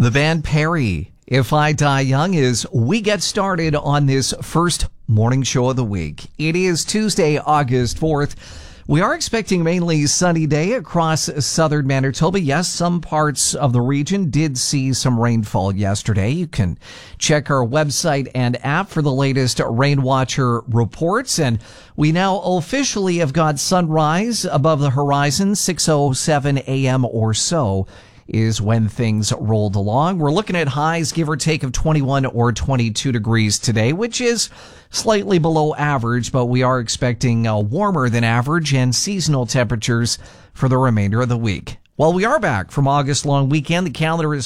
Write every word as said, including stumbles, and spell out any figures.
The band Perry, If I Die Young, is we get started on this first morning show of the week. It is Tuesday, August fourth. We are expecting mainly sunny day across southern Manitoba. Yes, some parts of the region did see some rainfall yesterday. You can check our website and app for the latest Rain Watcher reports. And we now officially have got sunrise above the horizon, six oh seven a.m. or so is when things rolled along. We're looking at highs, give or take, of twenty-one or twenty-two degrees today, which is slightly below average, but we are expecting uh, warmer than average and seasonal temperatures for the remainder of the week. Well, we are back from August long weekend. The calendar is